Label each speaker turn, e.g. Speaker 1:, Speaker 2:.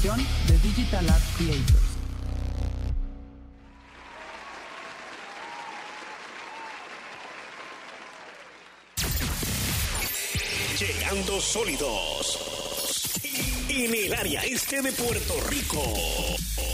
Speaker 1: producción de Digital Art Creators.
Speaker 2: Llegando sólidos en el área este de Puerto Rico.